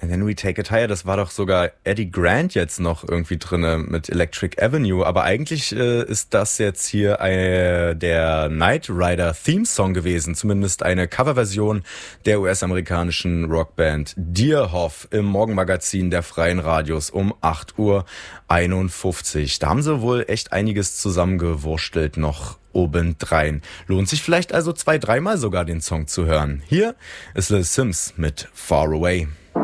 And Then We Take It Higher, das war doch sogar Eddie Grant jetzt noch irgendwie drinne mit Electric Avenue. Aber eigentlich ist das jetzt hier der Knight Rider Theme Song gewesen. Zumindest eine Coverversion der US-amerikanischen Rockband Deerhoff im Morgenmagazin der Freien Radios um 8:51 Uhr. Da haben sie wohl echt einiges zusammengewurstelt noch obendrein. Lohnt sich vielleicht also 2-3 Mal sogar den Song zu hören. Hier ist Lil Sims mit Far Away.